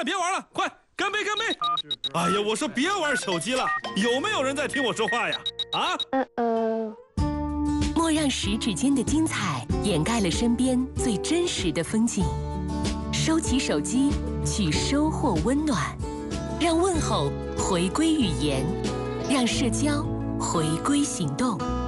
了，别玩了，快干杯干杯！哎呀，我说别玩手机了，有没有人在听我说话呀？啊？ 莫让十指间的精彩掩盖了身边最真实的风景。收起手机，去收获温暖，让问候回归语言，让社交回归行动。